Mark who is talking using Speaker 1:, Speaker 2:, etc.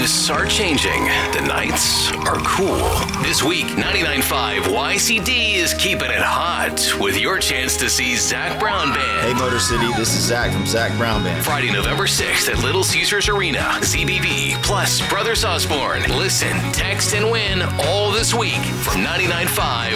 Speaker 1: days are changing. The nights are cool. This week, 99.5 YCD is keeping it hot with your chance to see Zac Brown Band.
Speaker 2: Hey, Motor City, this is Zach from Zac Brown Band.
Speaker 1: Friday, November 6th at Little Caesars Arena. ZBB plus Brothers Osborne. Listen, text, and win all this week from 99.5